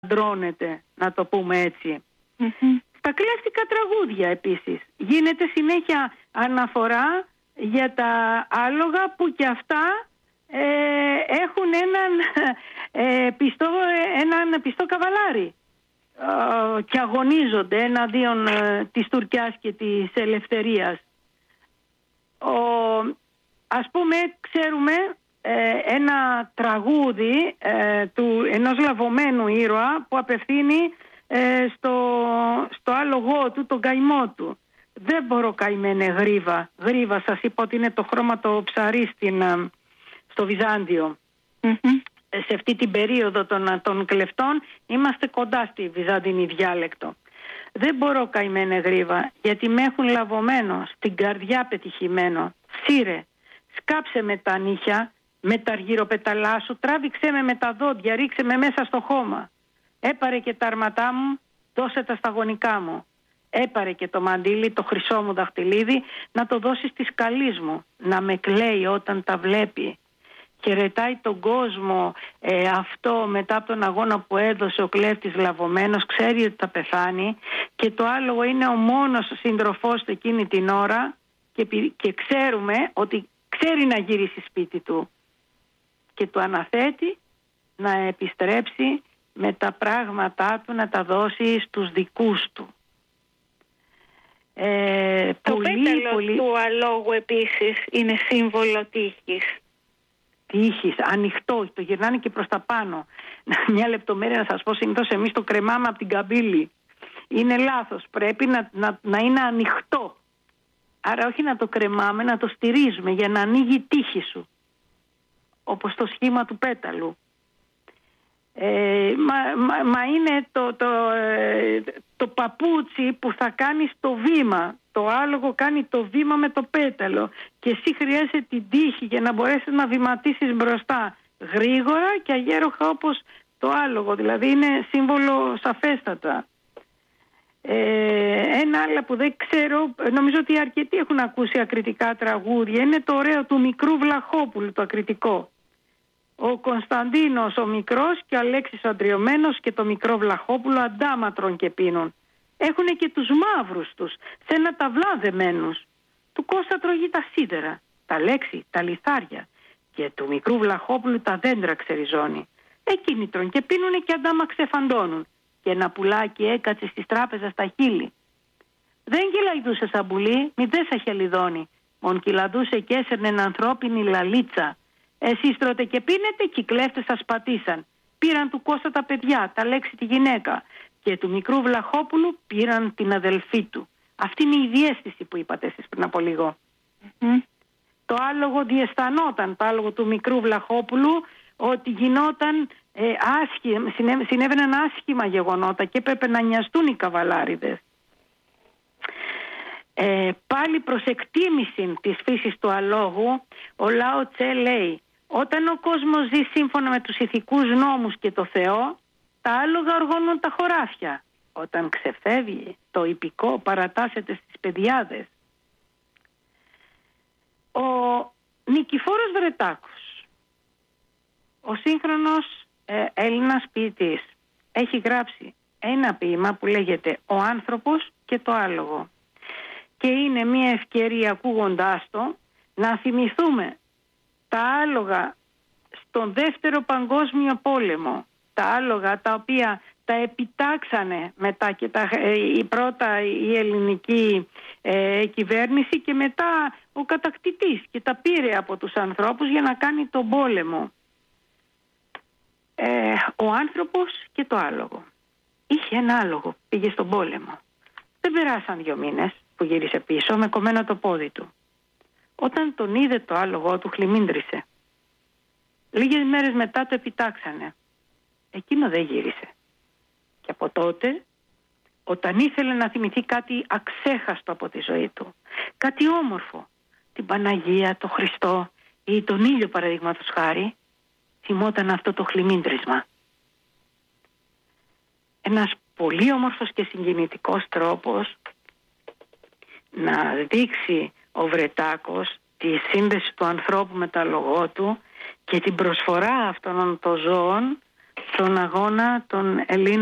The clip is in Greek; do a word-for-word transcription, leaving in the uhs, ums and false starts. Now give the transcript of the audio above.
ντρώνεται, να το πούμε έτσι. Mm-hmm. Στα κλασικά τραγούδια επίσης γίνεται συνέχεια αναφορά για τα άλογα που και αυτά ε, έχουν έναν, ε, πιστό, έναν πιστό καβαλάρι ε, και αγωνίζονται εναντίον ε, της Τουρκιάς και της ελευθερίας. Ο, ας πούμε, ξέρουμε ε, ένα τραγούδι ε, του ενός λαβωμένου ήρωα που απευθύνει ε, στο, στο άλογό του, τον καημό του. Δεν μπορώ καημένε γρίβα. Γρίβα, σας είπα ότι είναι το χρώμα το ψαρί στην, στο Βυζάντιο. Mm-hmm. Σε αυτή την περίοδο των, των κλεφτών είμαστε κοντά στη βυζαντινή διάλεκτο. Δεν μπορώ καημένε γρίβα, γιατί με έχουν λαβωμένο, στην καρδιά πετυχημένο. Σύρε, σκάψε με τα νύχια, με τα αργυροπεταλά σου, τράβηξέ με με τα δόντια, ρίξε με μέσα στο χώμα. Έπαρε και τα αρματά μου, δώσε τα στα γονικά μου. Έπαρε και το μαντίλι, το χρυσό μου δαχτυλίδι, να το δώσει στη σκαλής μου, να με κλαίει όταν τα βλέπει. Χαιρετάει τον κόσμο ε, αυτό μετά από τον αγώνα που έδωσε ο κλέφτης λαβωμένος, ξέρει ότι θα πεθάνει και το άλογο είναι ο μόνος σύντροφός του εκείνη την ώρα και, και ξέρουμε ότι ξέρει να γυρίσει σπίτι του και του αναθέτει να επιστρέψει με τα πράγματά του, να τα δώσει στους δικούς του. Ε, το πολύ, πέταλο πολύ... του αλόγου επίσης είναι σύμβολο τύχης. Τύχης, ανοιχτό, το γυρνάνε και προς τα πάνω. Μια λεπτομέρεια να σας πω, συνήθως εμείς το κρεμάμε από την καμπύλη. Είναι λάθος, πρέπει να, να, να είναι ανοιχτό. Άρα όχι να το κρεμάμε, να το στηρίζουμε για να ανοίγει η τύχη σου. Όπως το σχήμα του πέταλου. Ε, μα, μα, μα είναι το, το, ε, το παπούτσι που θα κάνεις το βήμα. Το άλογο κάνει το βήμα με το πέταλο και εσύ χρειάζεσαι την τύχη για να μπορέσεις να βηματίσεις μπροστά γρήγορα και αγέροχα όπως το άλογο. Δηλαδή είναι σύμβολο σαφέστατα. Ε, ένα άλλο που δεν ξέρω, νομίζω ότι αρκετοί έχουν ακούσει ακριτικά τραγούδια, είναι το ωραίο του Μικρού Βλαχόπουλου, το ακριτικό. Ο Κωνσταντίνος ο μικρός και ο Αλέξης ο Αντριωμένος και το Μικρό Βλαχόπουλο αντάματρον και πίνουν. Έχουν και τους μαύρους τους, σε ένα ταβλά δεμένους. Του Κώστα τρωγεί τα σίδερα, τα Λέξη, τα λιθάρια και του Μικρού Βλαχόπουλου τα δέντρα ξεριζώνει. Εκείνοι τρων και πίνουνε και αντάμα ξεφαντώνουν και ένα πουλάκι έκατσε στις τράπεζας στα χείλη. Δεν κυλαϊδούσε σαν πουλί, μη δεν σα χελιδώνει, μον κυλαδούσε και έσερνεν ανθρώπινη λαλίτσα. Εσείς τρώτε και πίνετε και οι κλέφτες σας πατήσαν. Πήραν του Κώστα τα παιδιά, τα Λέξη τη γυναίκα και του Μικρού Βλαχόπουλου πήραν την αδελφή του. Αυτή είναι η διαίσθηση που είπατε εσείς πριν από λίγο. Mm-hmm. Το άλογο διαισθανόταν, το άλογο του Μικρού Βλαχόπουλου, ότι γινόταν ε, άσχημα, συνέβη, συνέβαιναν άσχημα γεγονότα και έπρεπε να νοιαστούν οι καβαλάριδες. Ε, πάλι προς εκτίμηση της φύσης του αλόγου, ο Λάο Τσε λέει: όταν ο κόσμος ζει σύμφωνα με τους ηθικούς νόμους και το Θεό, τα άλογα οργώνουν τα χωράφια. Όταν ξεφεύγει, το ιππικό παρατάσσεται στις πεδιάδες. Ο Νικηφόρος Βρετάκος, ο σύγχρονος ε, Έλληνας ποιητής, έχει γράψει ένα ποίημα που λέγεται «Ο άνθρωπος και το άλογο». Και είναι μια ευκαιρία, ακούγοντάς το, να θυμηθούμε τα άλογα στον Δεύτερο Παγκόσμιο Πόλεμο, τα άλογα τα οποία τα επιτάξανε μετά και τα, η πρώτα η ελληνική ε, κυβέρνηση και μετά ο κατακτητής και τα πήρε από τους ανθρώπους για να κάνει τον πόλεμο. Ε, ο άνθρωπος και το άλογο. Είχε ένα άλογο, πήγε στον πόλεμο. Δεν περάσαν δύο μήνες που γύρισε πίσω με κομμένο το πόδι του. Όταν τον είδε το άλογο του, χλιμίντρισε. Λίγες μέρες μετά το επιτάξανε. Εκείνο δεν γύρισε. Και από τότε, όταν ήθελε να θυμηθεί κάτι αξέχαστο από τη ζωή του, κάτι όμορφο, την Παναγία, το Χριστό ή τον ήλιο παραδείγματος χάρη, θυμόταν αυτό το χλιμίντρισμα. Ένας πολύ όμορφος και συγκινητικός τρόπος να δείξει ο Βρετάκος τη σύνδεση του ανθρώπου με το άλογό του και την προσφορά αυτών των ζώων στον αγώνα των Ελλήνων